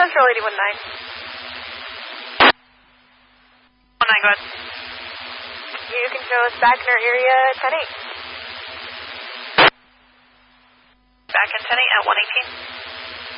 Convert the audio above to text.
Control 8019. 19, go ahead. You can show us back in our area 10-8. Back in 10-8 at 118.